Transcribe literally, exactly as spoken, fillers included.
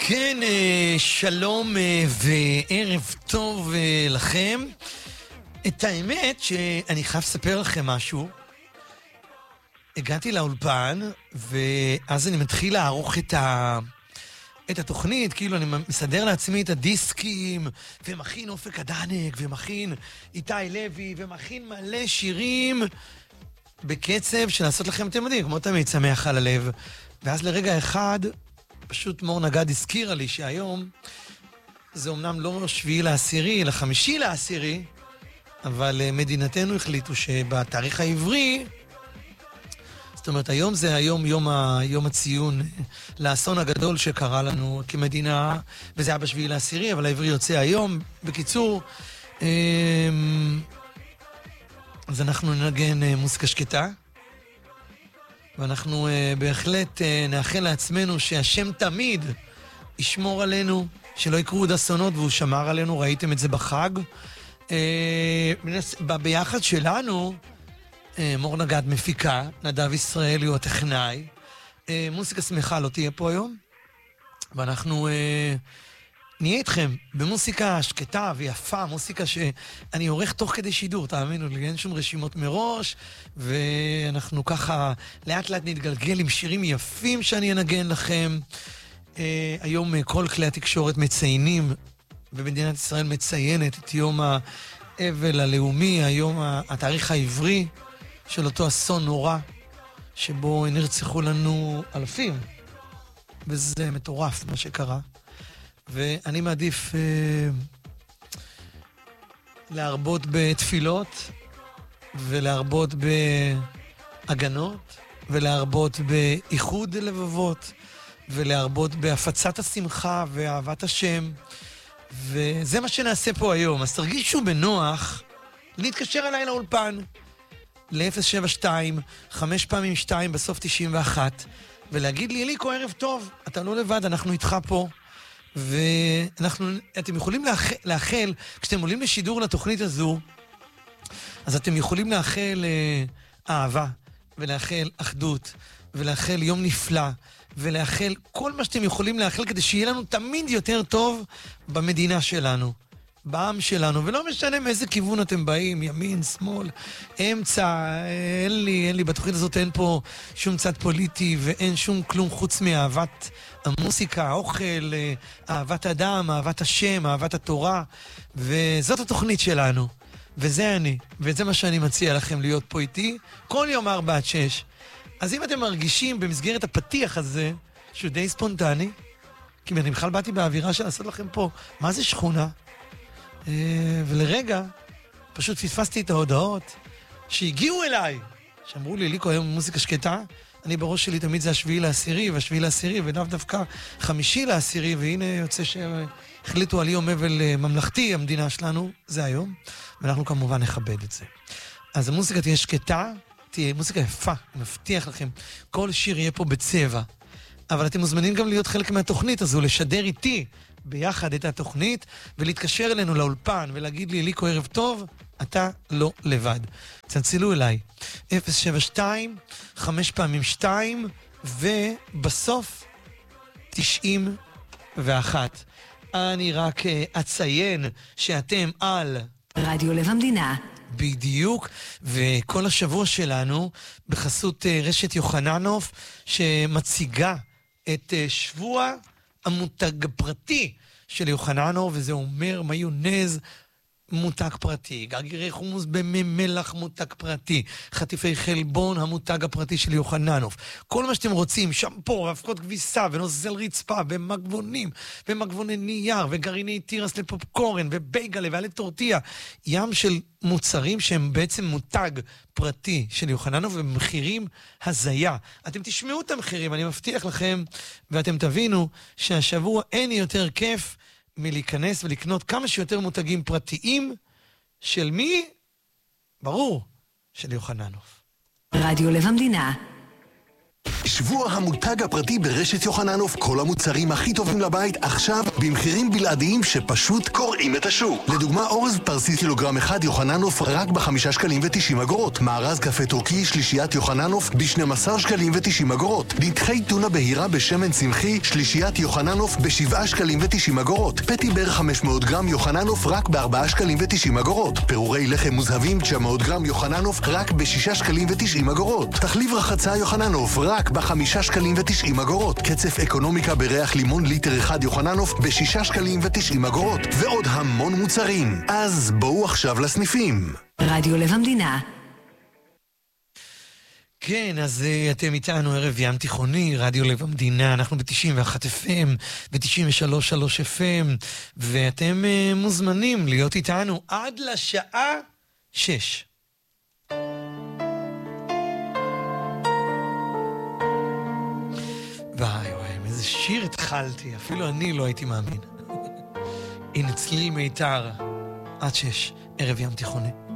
כן, שלום וערב טוב לכם. את האמת שאני חייב לספר לכם משהו. הגעתי לאולפן, ואז אני מתחיל לערוך את ה... את התוכנית, כאילו אני מסדר לעצמי את הדיסקים, ומכין אופק הדנק, ומכין איתי לוי, ומכין מלא שירים בקצב של לעשות לכם, אתם יודעים, כמו תמיד שמח על הלב. ואז לרגע אחד, פשוט מור נגד הזכירה לי שהיום, זה אומנם לא שביעי לעשירי, אלא חמישי לעשירי, אבל מדינתנו החליטו שבתאריך העברי, זאת אומרת, היום זה היום, יום, ה, יום הציון לאסון הגדול שקרה לנו כמדינה, וזה היה בשביעי לעשירי, אבל העברי יוצא היום. בקיצור, אז אנחנו ננגן מוזיקה שקטה, ואנחנו בהחלט נאחל לעצמנו שהשם תמיד ישמור עלינו, שלא יקרו עוד אסונות, והוא שמר עלינו, ראיתם את זה בחג. ביחד שלנו, מור נגד מפיקה, נדב ישראלי הוא הטכנאי. מוזיקה שמחה לא תהיה פה היום, ואנחנו נהיה איתכם במוזיקה שקטה ויפה, מוזיקה שאני עורך תוך כדי שידור, תאמינו לי, אין שום רשימות מראש, ואנחנו ככה לאט לאט נתגלגל עם שירים יפים שאני אנגן לכם. היום כל כלי התקשורת מציינים, ומדינת ישראל מציינת את יום האבל הלאומי, היום התאריך העברי, של אותו אסון נורא, שבו נרצחו לנו אלפים. וזה מטורף מה שקרה. ואני מעדיף אה, להרבות בתפילות, ולהרבות בהגנות, ולהרבות באיחוד לבבות, ולהרבות בהפצת השמחה ואהבת השם. וזה מה שנעשה פה היום. אז תרגישו בנוח להתקשר אליי לאולפן. ל-אפס שבע שתיים, חמש פעמים שתיים בסוף תשעים ואחת, ולהגיד לי, אליקו, ערב טוב, אתה לא לבד, אנחנו איתך פה, ואנחנו, אתם יכולים לאחל, לאחל, כשאתם עולים לשידור לתוכנית הזו, אז אתם יכולים לאחל אה, אהבה, ולאחל אחדות, ולאחל יום נפלא, ולאחל כל מה שאתם יכולים לאחל, כדי שיהיה לנו תמיד יותר טוב במדינה שלנו. בעם שלנו, ולא משנה מאיזה כיוון אתם באים, ימין, שמאל, אמצע, אין לי, אין לי, בתוכנית הזאת אין פה שום צד פוליטי, ואין שום כלום חוץ מאהבת המוסיקה, האוכל, אהבת אדם, אהבת השם, אהבת התורה, וזאת התוכנית שלנו, וזה אני, וזה מה שאני מציע לכם להיות פה איתי, כל יום ארבע עד שש. אז אם אתם מרגישים במסגרת הפתיח הזה, שהוא די ספונטני, כי אני בכלל באתי באווירה של לעשות לכם פה, מה זה שכונה? ולרגע פשוט פספסתי את ההודעות שהגיעו אליי, שאמרו לי, אליקו, היום מוזיקה שקטה, אני בראש שלי תמיד זה השביעי לעשירי, והשביעי לעשירי, ודווקא דווקא חמישי לעשירי, והנה יוצא שהחליטו על יום אבל ממלכתי, המדינה שלנו, זה היום, ואנחנו כמובן נכבד את זה. אז המוזיקה תהיה שקטה, תהיה מוזיקה יפה, אני מבטיח לכם, כל שיר יהיה פה בצבע, אבל אתם מוזמנים גם להיות חלק מהתוכנית הזו, לשדר איתי ביחד את התוכנית, ולהתקשר אלינו לאולפן, ולהגיד לי, אליקו, ערב טוב, אתה לא לבד. צלצלו אליי, אפס שבע שתיים, חמש פעמים שתיים, ובסוף, תשעים ואחת. אני רק אציין שאתם על רדיו לב המדינה. בדיוק, וכל השבוע שלנו, בחסות רשת יוחננוף, שמציגה את שבוע המותג הפרטי של יוחננוף, וזה אומר מיונז מותג פרטי, גרגירי חומוס בממלח מותג פרטי, חטיפי חלבון המותג הפרטי של יוחננוף, כל מה שאתם רוצים, שמפו, אבקות כביסה ונוזל רצפה ומגבונים ומגבוני נייר וגרעיני תירס לפופקורן ובייגלה ועלי טורטיה, ים של מוצרים שהם בעצם מותג פרטי של יוחננוף ומחירים הזיה. אתם תשמעו את המחירים, אני מבטיח לכם, ואתם תבינו שהשבוע אין יותר כיף מלהיכנס ולקנות כמה שיותר מותגים פרטיים של מי? ברור, של יוחננוף. רדיו לב המדינה. שבוע המותג הפרטי ברשת יוחננוף, כל המוצרים הכי טובים לבית עכשיו במחירים בלעדיים שפשוט קוראים את השוק. לדוגמה, אורז פרסי קילוגרם אחד יוחננוף רק בחמישה שקלים ותשעים אגורות. מארז קפה טורקי שלישיית יוחננוף ב-שנים עשר שקלים ותשעים אגורות. נתחי טונה בהירה בשמן צמחי שלישיית יוחננוף ב-שבעה שקלים ותשעים אגורות. פטי בר חמש מאות גרם יוחננוף רק ב-ארבעה שקלים ותשעים אגורות. פירורי לחם מוזהבים תשע מאות גרם יוחננוף רק ב-שישה שקלים ותשעים אגורות. תחליב רחצה יוחננוף רק בחמישה שקלים ותשעים אגורות. קצף אקונומיקה בריח לימון ליטר אחד יוחננוף בשישה שקלים ותשעים אגורות. ועוד המון מוצרים. אז בואו עכשיו לסניפים. רדיו לב המדינה. כן, אז uh, אתם איתנו ערב ים תיכוני, רדיו לב המדינה, אנחנו ב-תשעים ואחת אף אם, ב-תשעים ושלוש נקודה שלוש אף אם, ואתם uh, מוזמנים להיות איתנו עד לשעה שש. וואי וואי, איזה שיר התחלתי, אפילו אני לא הייתי מאמין. הנה צליל מיתר, עד שש, ערב ים תיכוני.